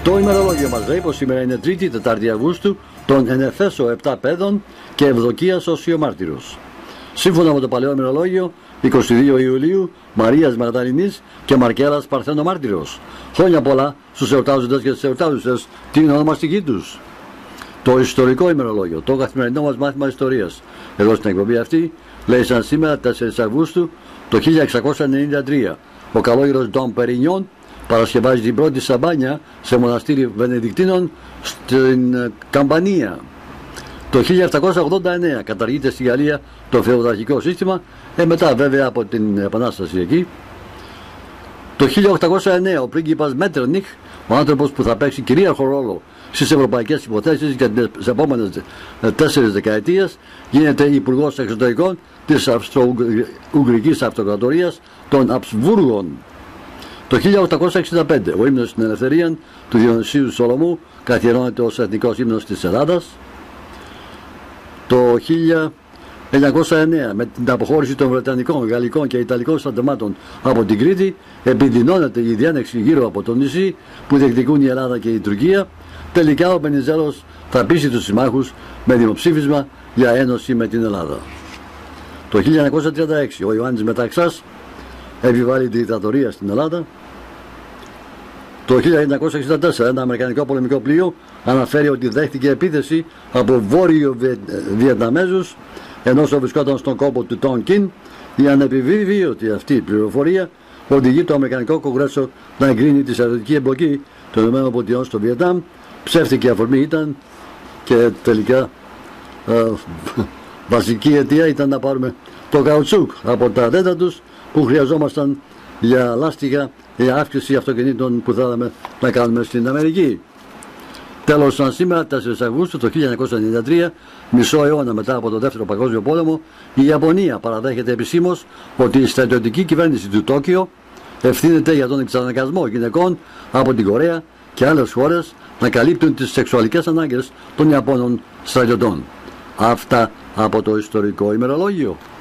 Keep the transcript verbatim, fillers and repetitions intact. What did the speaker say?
Το ημερολόγιο μας λέει πως σήμερα είναι Τρίτη, Τετάρτη Αυγούστου, τον Ενεφέσο επτά Πέδων και Ευδοκίας ως Ιωμάρτυρος. Σύμφωνα με το παλαιό ημερολόγιο, εικοστή δεύτερη Ιουλίου, Μαρίας Μαγδαληνής και Μαρκέλας Παρθένο Μάρτυρος. Χρόνια πολλά στους εορτάζοντες και στις εορτάζουσες την ονομαστική τους. Το ιστορικό ημερολόγιο, το καθημερινό μας μάθημα ιστορίας, εδώ στην εκπομπή αυτή, λέει σαν σήμερα τέσσερις Αυγούστου το χίλια εξακόσια ενενήντα τρία. Ο καλόγερος Ντον Περινιόν παρασκευάζει την πρώτη σαμπάνια σε μοναστήρι Βενεδικτίνων στην Καμπανία. Το χίλια επτακόσια ογδόντα εννέα καταργείται στη Γαλλία το φεουδαρχικό σύστημα, ε, μετά βέβαια από την Επανάσταση εκεί. Το χίλια οκτακόσια εννέα ο πρίγκιπας Μέτερνιχ, ο άνθρωπος που θα παίξει κυρίαρχο ρόλο στις ευρωπαϊκές υποθέσεις για τις επόμενες τέσσερις δεκαετίες, γίνεται υπουργός εξωτερικών της Αυστρο-Ουγγρικής Αυτοκρατορίας των Αψβούργων. Το χίλια οκτακόσια εξήντα πέντε ο ύμνος στην ελευθερία του Διονυσίου Σολομού καθιερώνεται ως εθνικός ύμνος της Ελλάδας. Το χίλια εννιακόσια εννέα με την αποχώρηση των Βρετανικών, Γαλλικών και Ιταλικών στρατευμάτων από την Κρήτη επιδεινώνεται η διένεξη γύρω από το νησί που διεκδικούν η Ελλάδα και η Τουρκία. Τελικά ο Βενιζέλος θα πείσει τους συμμάχους με δημοψήφισμα για ένωση με την Ελλάδα. Το χίλια εννιακόσια τριάντα έξι ο Ιωάννης Μεταξάς επιβάλλει τη δικτατορία στην Ελλάδα. Το χίλια εννιακόσια εξήντα τέσσερα ένα αμερικανικό πολεμικό πλοίο αναφέρει ότι δέχτηκε επίθεση από βόρειο Βιετναμέζους ενώ βρισκόταν στον κόπο του Τον Κιν. Η ανεπιβίωτη αυτή η πληροφορία οδηγεί το Αμερικανικό Κογκρέσο να εγκρίνει τη στρατιωτική εμπλοκή των ΗΠΑ στο Βιετνάμ. Ψεύτικη αφορμή ήταν και τελικά ε, βασική αιτία ήταν να πάρουμε το καουτσούκ από τα δέντα τους που χρειαζόμασταν για λάστιχα, για αύξηση αυτοκινήτων που θέλαμε να κάνουμε στην Αμερική. Τέλος, σαν σήμερα, τέσσερις Αυγούστου το χίλια εννιακόσια ενενήντα τρία, μισό αιώνα μετά από το Δεύτερο Παγκόσμιο Πόλεμο, η Ιαπωνία παραδέχεται επισήμως ότι η στρατιωτική κυβέρνηση του Τόκιο ευθύνεται για τον εξαναγκασμό γυναικών από την Κορέα και άλλες χώρες να καλύπτουν τις σεξουαλικές ανάγκες των Ιαπώνων στρατιωτών. Αυτά από το ιστορικό ημερολόγιο.